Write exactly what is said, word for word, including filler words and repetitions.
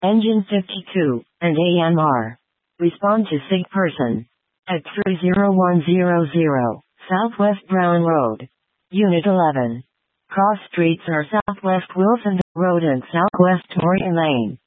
Engine fifty-two, and A M R. Respond to SIG person. At three zero one zero zero, Southwest Brown Road. Unit eleven. Cross streets are Southwest Wilsonville Road and Southwest Tory Lane.